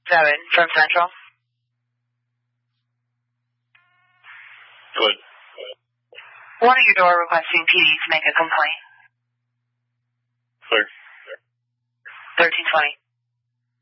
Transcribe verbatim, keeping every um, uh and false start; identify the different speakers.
Speaker 1: seven from Central.
Speaker 2: Good.
Speaker 1: One at your door requesting P D to make a complaint.
Speaker 2: Clear.
Speaker 1: thirteen twenty.